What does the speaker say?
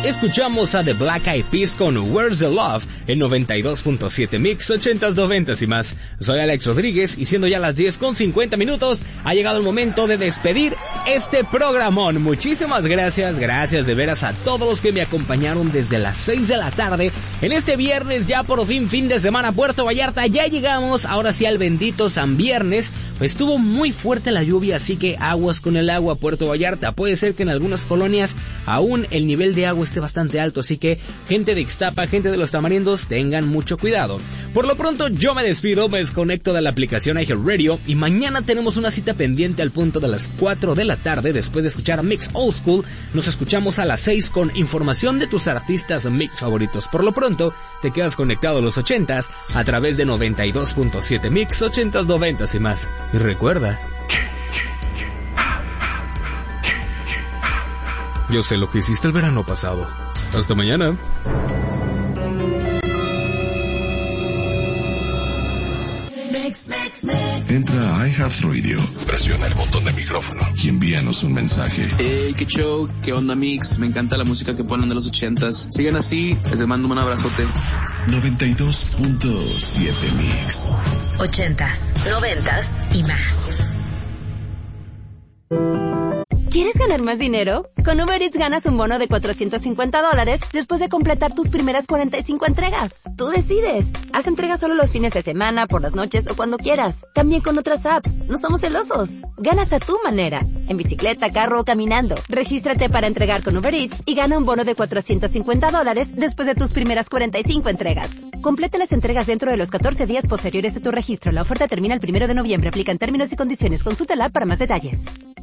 escuchamos a The Black Eyed Peas con Where's the Love en 92.7 Mix 80s, 90s y más. Soy Alex Rodríguez y siendo ya las 10:50, ha llegado el momento de despedir este programón. Muchísimas gracias de veras a todos los que me acompañaron desde las 6 de la tarde en este viernes, ya por fin de semana. Puerto Vallarta, ya llegamos ahora sí al bendito San Viernes. Pues estuvo muy fuerte la lluvia, así que aguas con el agua, Puerto Vallarta. Puede ser que en algunas colonias aún el nivel de agua esté bastante alto, así que gente de Ixtapa, gente de los Tamarindos, tengan mucho cuidado. Por lo pronto yo me despido, me desconecto de la aplicación iHeartRadio y mañana tenemos una cita pendiente al punto de las 4 de la tarde. Después de escuchar Mix Old School, nos escuchamos a las 6 con información de tus artistas mix favoritos. Por lo pronto, te quedas conectado a los 80s a través de 92.7 Mix 80s, 90s y más. Y recuerda, yo sé lo que hiciste el verano pasado. Hasta mañana. Entra a iHeartRadio, presiona el botón de micrófono y envíanos un mensaje. Hey, qué show, qué onda Mix, me encanta la música que ponen de los 80s. Sigan así, les mando un abrazote. 92.7 Mix 80s, 90s y más. ¿Quieres ganar más dinero? Con Uber Eats ganas un bono de $450 después de completar tus primeras 45 entregas. Tú decides. Haz entregas solo los fines de semana, por las noches o cuando quieras. También con otras apps. No somos celosos. Ganas a tu manera. En bicicleta, carro o caminando. Regístrate para entregar con Uber Eats y gana un bono de $450 después de tus primeras 45 entregas. Complete las entregas dentro de los 14 días posteriores a tu registro. La oferta termina el 1 de noviembre. Aplican términos y condiciones. Consulta la app para más detalles.